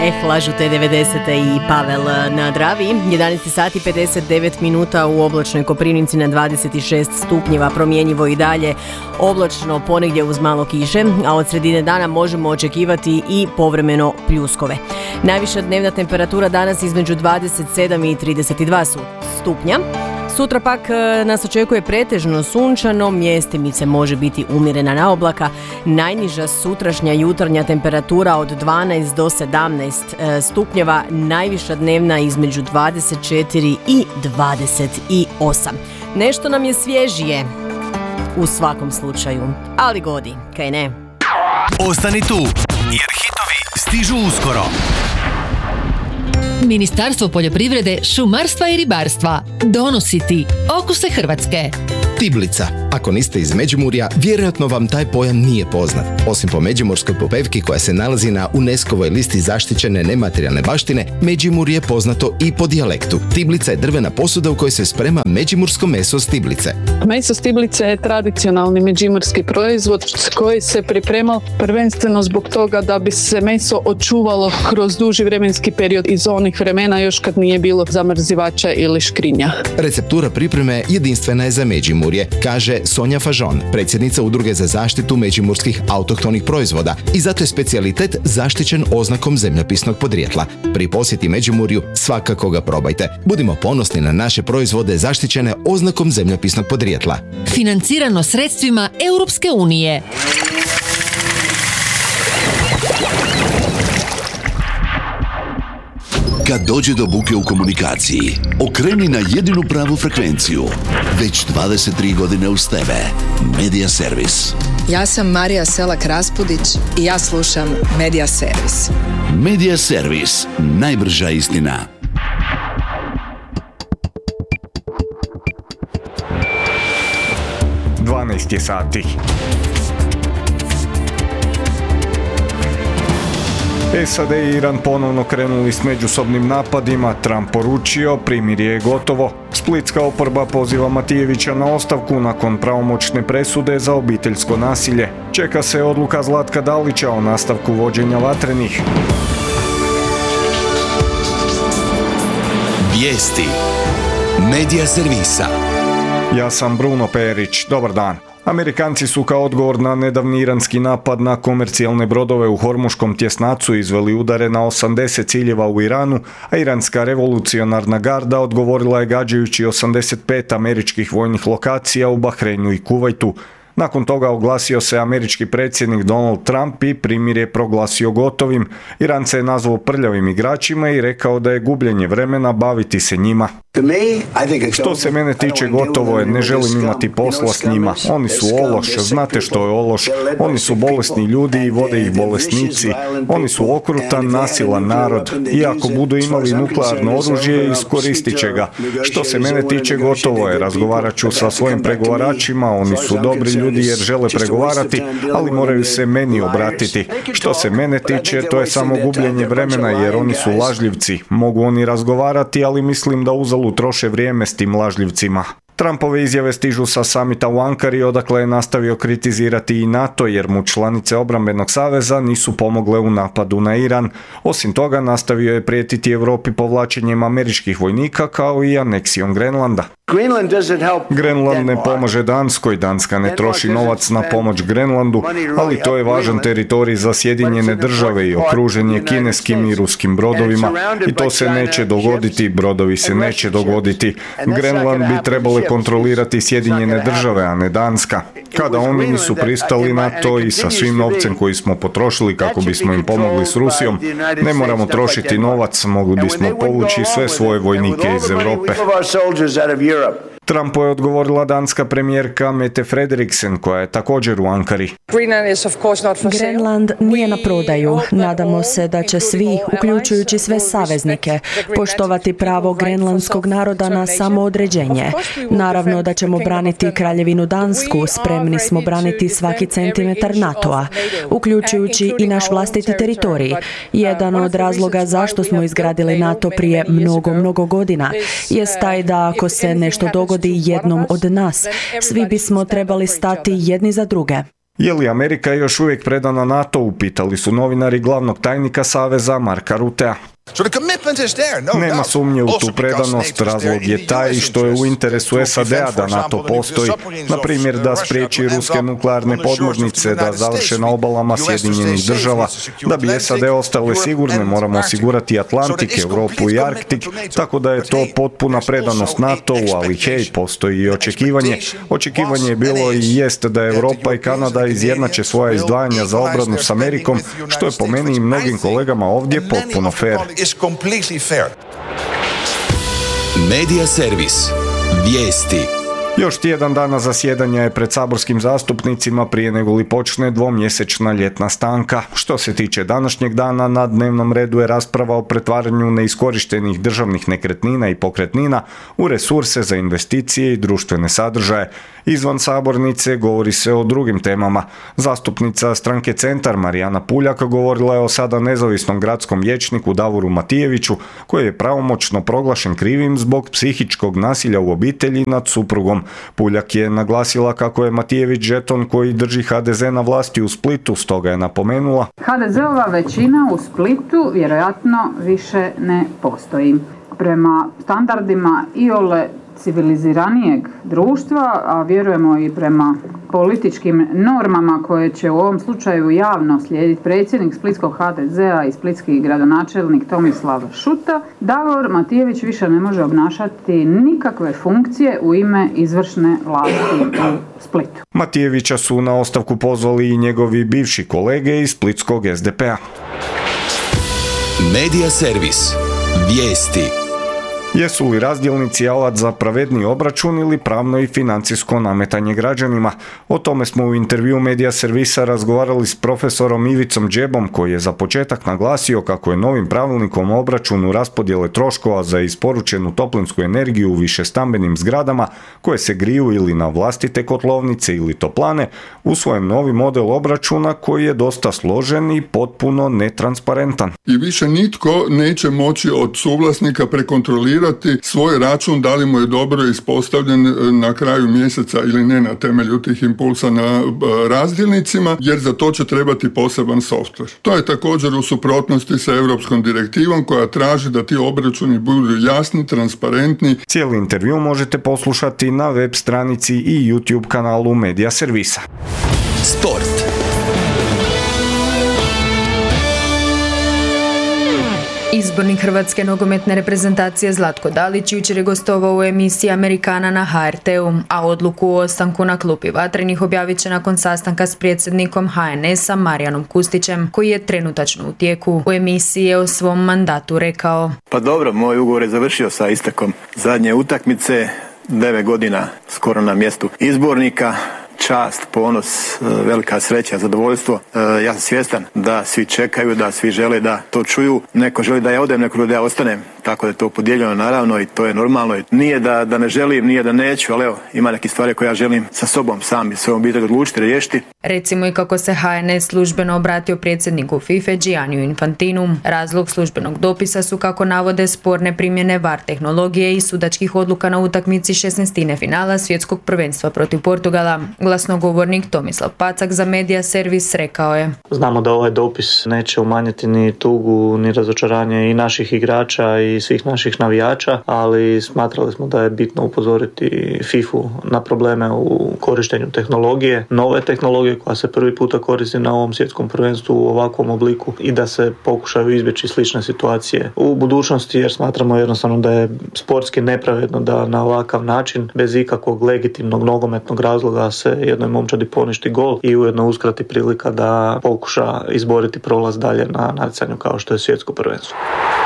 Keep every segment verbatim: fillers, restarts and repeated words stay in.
F, lažu te devedesete i Pavel na Dravi. jedanaest sati pedeset devet minuta u oblačnoj Koprivnici na dvadeset šest stupnjeva, promjenjivo i dalje oblačno, ponegdje uz malo kiše, a od sredine dana možemo očekivati i povremeno pljuskove. Najviša dnevna temperatura danas između dvadeset sedam i trideset dva stupnja. Sutra pak nas očekuje pretežno sunčano, mjestimice može biti umjerena na oblaka. Najniža sutrašnja jutarnja temperatura od dvanaest do sedamnaest stupnjeva, najviša dnevna između dvadeset četiri i dvadeset osam. Nešto nam je svježije u svakom slučaju, ali godi, kaj ne? Ostani tu, jer hitovi stižu uskoro. Ministarstvo poljoprivrede, šumarstva i ribarstva donosi ti Okuse Hrvatske. Tiblica. Ako niste iz Međimurja, vjerojatno vam taj pojam nije poznat. Osim po međimurskoj popevki koja se nalazi na UNESCO-voj listi zaštićene nematerijalne baštine, Međimurje je poznato i po dijalektu. Tiblica je drvena posuda u kojoj se sprema međimursko meso s tiblice. Meso s tiblice je tradicionalni međimurski proizvod koji se pripremao prvenstveno zbog toga da bi se meso očuvalo kroz duži vremenski period iz onih vremena još kad nije bilo zamrzivača ili škrinja. Receptura pripreme jedinstvena je za Međimurje, kaže Sonja Fažon, predsjednica Udruge za zaštitu međimurskih autohtonih proizvoda, i zato je specijalitet zaštićen oznakom zemljopisnog podrijetla. Pri posjeti Međimurju svakako ga probajte. Budimo ponosni na naše proizvode zaštićene oznakom zemljopisnog podrijetla. Financirano sredstvima Europske unije. Kad dođe do buke u komunikaciji, okreni na jedinu pravu frekvenciju. Već dvadeset tri godine uz tebe. Media Servis. Ja sam Marija Selak-Raspudić i ja slušam Media Servis. Media Servis. Najbrža istina. dvanaest je sati. S A D i Iran ponovno krenuli s međusobnim napadima. Trump poručio, primirje je gotovo. Splitska oporba poziva Matijevića na ostavku nakon pravomoćne presude za obiteljsko nasilje. Čeka se odluka Zlatka Dalića o nastavku vođenja vatrenih. Vijesti. Media Servisa. Ja sam Bruno Perić. Dobar dan. Amerikanci su kao odgovor na nedavni iranski napad na komercijalne brodove u Hormuškom tjesnacu izveli udare na osamdeset ciljeva u Iranu, a iranska revolucionarna garda odgovorila je gađajući osamdeset pet američkih vojnih lokacija u Bahreinu i Kuvajtu. Nakon toga oglasio se američki predsjednik Donald Trump i primirje proglasio gotovim. Irance je nazvao prljavim igračima i rekao da je gubljenje vremena baviti se njima. Što se mene tiče, gotovo je, ne želim imati posla s njima. Oni su ološ, znate što je ološ. Oni su bolesni ljudi i vode ih bolesnici. Oni su okrutan, nasilan narod. I ako budu imali nuklearno oružje, iskoristit će ga. Što se mene tiče, gotovo je. Razgovarat ću sa svojim pregovaračima, oni su dobri ljudi jer žele pregovarati, ali moraju se meni obratiti. Što se mene tiče, to je samo gubljenje vremena jer oni su lažljivci. Mogu oni razgovarati, ali mislim da uzalud troše vrijeme s tim lažljivcima. Trumpove izjave stižu sa samita u Ankari, odakle je nastavio kritizirati i NATO jer mu članice obrambenog saveza nisu pomogle u napadu na Iran. Osim toga, nastavio je prijetiti Europi povlačenjem američkih vojnika kao i aneksijom Grenlanda. Grenland ne pomaže Danskoj, Danska ne troši novac na pomoć Grenlandu, ali to je važan teritorij za Sjedinjene države i okružen je kineskim i ruskim brodovima. I to se neće dogoditi, brodovi se neće dogoditi. Grenland bi trebale kontrolirati Sjedinjene države, a ne Danska. Kada oni nisu pristali na to i sa svim novcem koji smo potrošili kako bismo im pomogli s Rusijom, ne moramo trošiti novac, mogli bismo povući sve svoje vojnike iz Europe. Trumpu je odgovorila danska premijerka Mette Frederiksen, koja je također u Ankari. Grenland nije na prodaju. Nadamo se da će svi, uključujući sve saveznike, poštovati pravo grenlandskog naroda na samoodređenje. Naravno da ćemo braniti Kraljevinu Dansku, spremni smo braniti svaki centimetar NATO-a, uključujući i naš vlastiti teritorij. Jedan od razloga zašto smo izgradili NATO prije mnogo, mnogo godina jest taj da ako se nešto dogodi jednom od nas, svi bismo trebali stati jedni za druge. Je li Amerika još uvijek predana NATO-u, pitali su novinari glavnog tajnika Saveza Marka Rutea. Nema sumnje u tu predanost, razlog je taj što je u interesu S A D-a da NATO postoji, na primjer da spriječi ruske nuklearne podmornice da završe na obalama Sjedinjenih država. Da bi S A D ostale sigurne, moramo osigurati Atlantik, Europu i Arktik, tako da je to potpuna predanost NATO-u, ali hej, postoji i očekivanje. Očekivanje je bilo i jest da Europa i Kanada izjednače svoja izdvajanja za obranu s Amerikom, što je po meni i mnogim kolegama ovdje potpuno fair. Is completely fair. Media Servis. Vijesti. Još tjedan dana zasjedanja je pred saborskim zastupnicima prije nego li počne dvomjesečna ljetna stanka. Što se tiče današnjeg dana, na dnevnom redu je rasprava o pretvaranju neiskorištenih državnih nekretnina i pokretnina u resurse za investicije i društvene sadržaje. Izvan sabornice govori se o drugim temama. Zastupnica stranke Centar Marijana Puljak govorila je o sada nezavisnom gradskom vijećniku Davoru Matijeviću, koji je pravomoćno proglašen krivim zbog psihičkog nasilja u obitelji nad suprugom. Puljak je naglasila kako je Matijević žeton koji drži H D Z na vlasti u Splitu, stoga je napomenula: H D Z-ova većina u Splitu vjerojatno više ne postoji. Prema standardima iole civiliziranijeg društva, a vjerujemo i prema političkim normama koje će u ovom slučaju javno slijediti predsjednik splitskog H D Z-a i splitski gradonačelnik Tomislav Šuta, Davor Matijević više ne može obnašati nikakve funkcije u ime izvršne vlasti u Splitu. Matijevića su na ostavku pozvali i njegovi bivši kolege iz splitskog S D P-a. Media Servis. Vijesti. Jesu li razdjelnici alat za pravedni obračun ili pravno i financijsko nametanje građanima? O tome smo u intervju Media Servisa razgovarali s profesorom Ivicom Džebom, koji je za početak naglasio kako je novim pravilnikom o obračunu raspodjele troškova za isporučenu toplinsku energiju u višestambenim zgradama koje se griju ili na vlastite kotlovnice ili toplane usvojen novi model obračuna koji je dosta složen i potpuno netransparentan. I više nitko neće moći od suvlasnika prekontrolirati svoj račun, da li mu je dobro ispostavljen na kraju mjeseca ili ne na temelju tih impulsa na razdjelnicima, jer za to će trebati poseban softver. To je također u suprotnosti sa europskom direktivom koja traži da ti obračuni budu jasni, transparentni. Cijeli intervju možete poslušati na web stranici i YouTube kanalu Media Servisa. Sport. Izbornik hrvatske nogometne reprezentacije Zlatko Dalić jučer je gostovao u emisiji Amerikana na H R T-u, a odluku o ostanku na klupi Vatrenih objavit će nakon sastanka s predsjednikom H N S-a Marijanom Kustićem, koji je trenutačno u tijeku. U emisiji je o svom mandatu rekao: Pa dobro, moj ugovor je završio sa istekom zadnje utakmice, devet godina skoro na mjestu izbornika. Čast, ponos, velika sreća, zadovoljstvo. Ja sam svjestan da svi čekaju, da svi žele da to čuju. Neko želi da ja odem, neko želi da ja ostanem. Tako da je to podijeljeno naravno i to je normalno. Nije da, da ne želim, nije da neću, ali evo, ima neke stvari koje ja želim sa sobom sam i svojom obitelji odlučiti, riješiti. Recimo i kako se H N S službeno obratio predsjedniku FIFA Gianniju Infantinu. Razlog službenog dopisa su, kako navode, sporne primjene V A R tehnologije i sudačkih odluka na utakmici šesnaestine finala svjetskog prvenstva protiv Portugala. Glasnogovornik Tomislav Pacak za Media Servis rekao je: Znamo da ovaj dopis neće umanjiti ni tugu, ni razočaranje i naših igrača i svih naših navijača, ali smatrali smo da je bitno upozoriti fifu na probleme u korištenju tehnologije, nove tehnologije koja se prvi puta koristi na ovom svjetskom prvenstvu u ovakvom obliku, i da se pokušaju izbjeći slične situacije u budućnosti, jer smatramo jednostavno da je sportski nepravedno da na ovakav način, bez ikakvog legitimnog nogometnog razloga, se jednoj momčadi poništi gol i ujedno uskrati prilika da pokuša izboriti prolaz dalje na natjecanju kao što je svjetsko prvenstvo.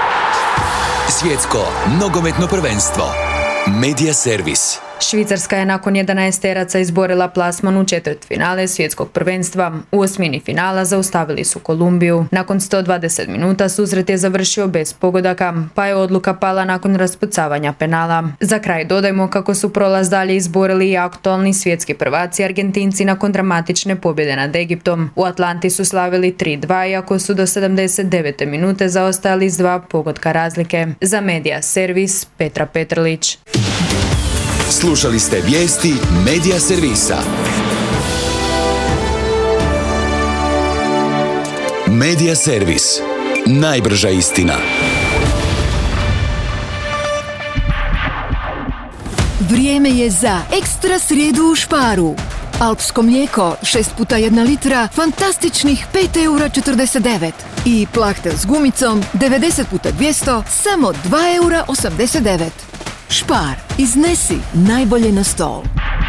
Svjetsko nogometno prvenstvo. Media Servis. Švicarska je nakon jedanaesteraca izborila plasman u četvrtfinale svjetskog prvenstva. U osmini finala zaustavili su Kolumbiju. Nakon sto dvadeset minuta susret je završio bez pogodaka, pa je odluka pala nakon raspucavanja penala. Za kraj dodajmo kako su prolaz dalje izborili i aktualni svjetski prvaci Argentinci nakon dramatične pobjede nad Egiptom. U Atlanti su slavili tri dva, iako su do sedamdeset devete minute zaostajali s dva pogotka razlike. Za Media Servis, Petra Petrlić. Slušali ste vijesti Media Servisa. Medija servis. Najbrža istina. Vrijeme je za ekstra srijedu u Sparu. Alpsko mlijeko šest puta jedna litra, fantastičnih pet eura četrdeset devet. I plahter s gumicom devedeset puta dvjesto, samo dva eura osamdeset devet. Spar, iznesi najbolje na stol.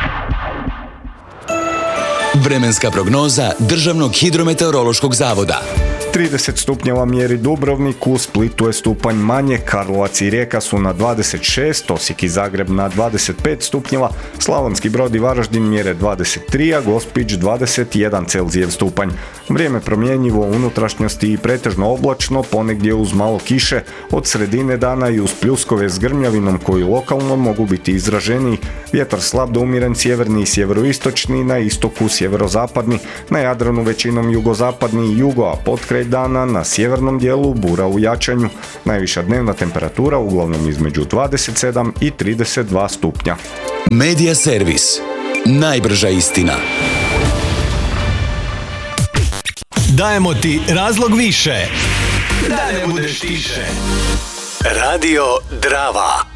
Vremenska prognoza Državnog hidrometeorološkog zavoda. trideset stupnjeva mjeri Dubrovnik, u Splitu je stupanj manje, Karlovac i Rijeka su na dvadeset šest, Osijek i Zagreb na dvadeset pet stupnjeva, Slavonski Brod i Varaždin mjere dvadeset tri, a Gospić dvadeset jedan Celzijev stupanj. Vrijeme promjenjivo u unutrašnjosti i pretežno oblačno, ponegdje uz malo kiše, od sredine dana i uz pljuskove s grmljavinom koji lokalno mogu biti izraženiji, vjetar slab do umjeren sjeverni i sjeveroistočni, na istoku sjeverozapadni, na Jadranu većinom jugozapadni i jugo, a potkraj dana na sjevernom dijelu bura u jačanju. Najviša dnevna temperatura uglavnom između dvadeset sedam i trideset dva stupnja. Medija servis. Najbrža istina. Dajemo ti razlog više. Da ne budeš tiše. Radio Drava.